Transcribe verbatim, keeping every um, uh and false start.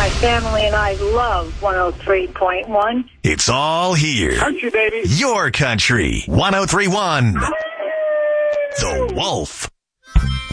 My family and I love one oh three point one. It's all here. Country, baby. Your country. one oh three point one. The Wolf.